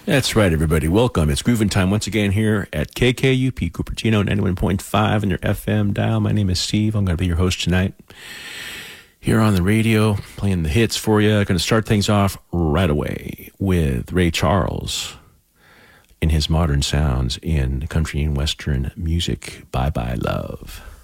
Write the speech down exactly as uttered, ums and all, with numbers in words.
That's right, everybody. Welcome. It's Groovin' Time once again here at K K U P, Cupertino, ninety-one point five in your F M dial. My name is Steve. I'm going to be your host tonight here on the radio, playing the hits for you. I'm going to start things off right away with Ray Charles in his modern sounds in country and western music. Bye Bye Love.